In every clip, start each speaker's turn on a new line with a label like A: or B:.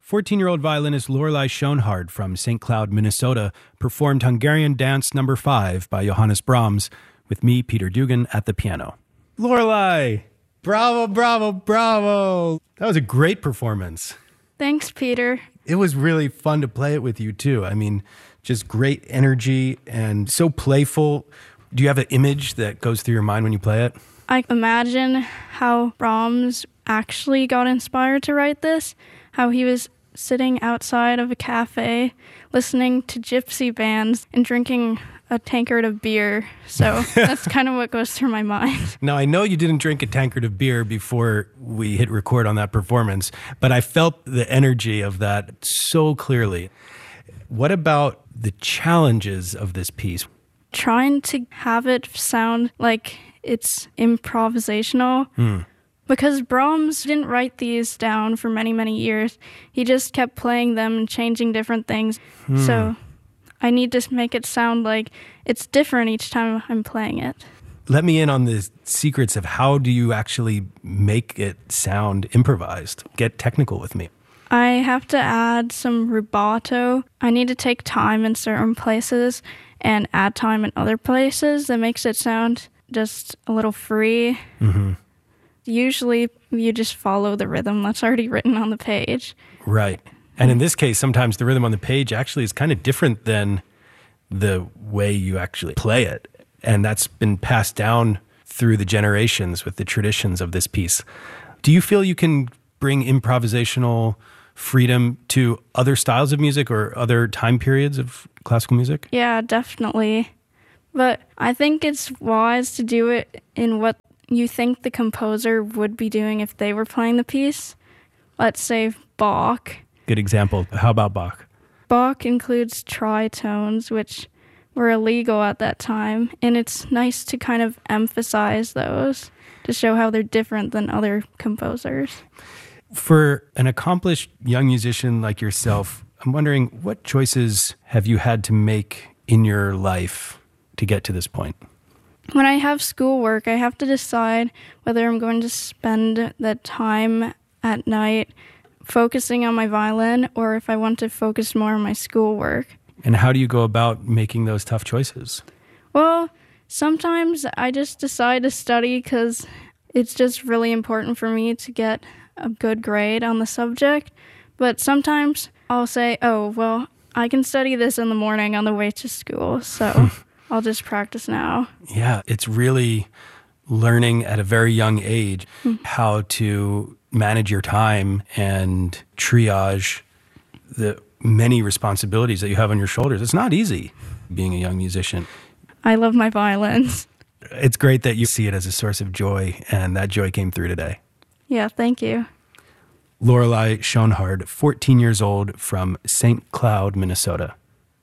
A: 14-year-old violinist Lorelei Schoenhard from St. Cloud, Minnesota, performed Hungarian Dance No. 5 by Johannes Brahms, with me, Peter Dugan, at the piano. Lorelei! Bravo, bravo, bravo! That was a great performance.
B: Thanks, Peter.
A: It was really fun to play it with you, too. I mean, just great energy and so playful. Do you have an image that goes through your mind when you play it?
B: I imagine how Brahms actually got inspired to write this, how he was sitting outside of a cafe listening to gypsy bands and drinking a tankard of beer. So that's kind of what goes through my mind.
A: Now, I know you didn't drink a tankard of beer before we hit record on that performance, but I felt the energy of that so clearly. What about the challenges of this piece?
B: Trying to have it sound like it's improvisational. Because Brahms didn't write these down for many, many years. He just kept playing them and changing different things. So I need to make it sound like it's different each time I'm playing it.
A: Let me in on the secrets of how do you actually make it sound improvised? Get technical with me.
B: I have to add some rubato. I need to take time in certain places and add time in other places that makes it sound just a little free. Usually you just follow the rhythm that's already written on the page.
A: Right. And in this case, sometimes the rhythm on the page actually is kind of different than the way you actually play it. And that's been passed down through the generations with the traditions of this piece. Do you feel you can bring improvisational freedom to other styles of music or other time periods of classical music?
B: Yeah, definitely. But I think it's wise to do it in what you think the composer would be doing if they were playing the piece. Let's say Bach.
A: Good example. How about Bach?
B: Bach includes tritones, which were illegal at that time, and it's nice to kind of emphasize those to show how they're different than other composers.
A: For an accomplished young musician like yourself, I'm wondering, what choices have you had to make in your life to get to this point?
B: When I have schoolwork, I have to decide whether I'm going to spend that time at night focusing on my violin or if I want to focus more on my schoolwork.
A: And how do you go about making those tough choices?
B: Well, sometimes I just decide to study because it's just really important for me to get a good grade on the subject. But sometimes I'll say, oh, well, I can study this in the morning on the way to school, so I'll just practice now.
A: Yeah, it's really learning at a very young age how to manage your time and triage the many responsibilities that you have on your shoulders. It's not easy being a young musician.
B: I love my violins.
A: It's great that you see it as a source of joy, and that joy came through today.
B: Yeah, thank you.
A: Lorelei Schoenhard, 14 years old, from St. Cloud, Minnesota.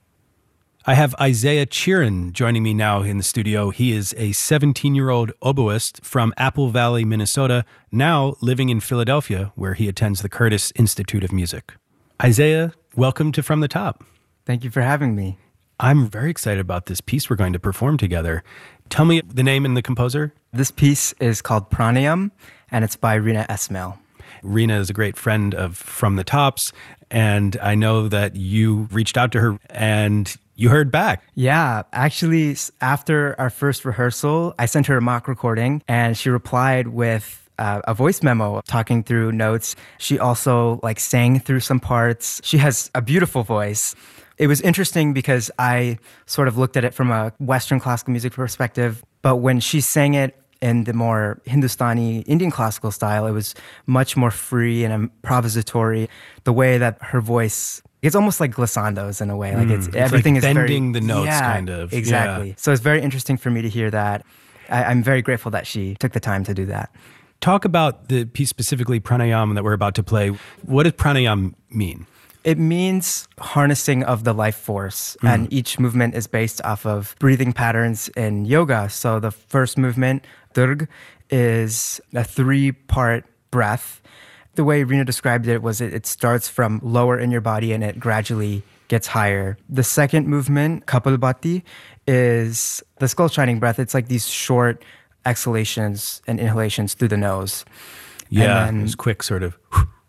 A: I have Isaiah Chirin joining me now in the studio. He is a 17-year-old oboist from Apple Valley, Minnesota, now living in Philadelphia, where he attends the Curtis Institute of Music. Isaiah, welcome to From the Top.
C: Thank you for having me.
A: I'm very excited about this piece we're going to perform together. Tell me the name and the composer.
C: This piece is called Pranayam, and it's by Rina Esmail.
A: Rina is a great friend of From the Tops, and I know that you reached out to her and you heard back.
C: Yeah, actually, after our first rehearsal, I sent her a mock recording, and she replied with a voice memo talking through notes. She also sang through some parts. She has a beautiful voice. It was interesting because I sort of looked at it from a Western classical music perspective, but when she sang it in the more Hindustani Indian classical style, it was much more free and improvisatory. The way that her voice, it's almost like glissandos in a way. It's everything
A: like
C: is
A: bending the notes, kind of.
C: Exactly.
A: Yeah.
C: So it's very interesting for me to hear that. I'm very grateful that she took the time to do that.
A: Talk about the piece specifically, Pranayam, that we're about to play. What does Pranayam mean?
C: It means harnessing of the life force, and each movement is based off of breathing patterns in yoga. So the first movement, Durg, is a 3-part breath. The way Rina described it was it starts from lower in your body and it gradually gets higher. The second movement, Kapalbhati, is the skull shining breath. It's like these short exhalations and inhalations through the nose.
A: Yeah,
C: and then,
A: it's quick sort of.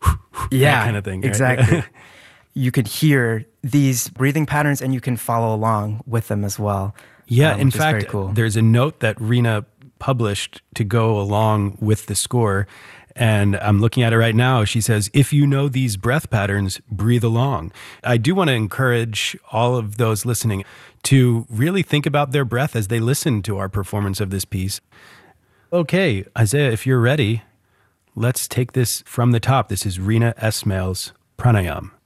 A: that kind of thing.
C: Exactly.
A: Right?
C: You could hear these breathing patterns and you can follow along with them as well.
A: Yeah, in
C: which is very
A: fact,
C: cool.
A: there's a note that Rena published to go along with the score. And I'm looking at it right now. She says, if you know these breath patterns, breathe along. I do want to encourage all of those listening to really think about their breath as they listen to our performance of this piece. Okay, Isaiah, if you're ready, let's take this from the top. This is Rena Esmail's Pranayam.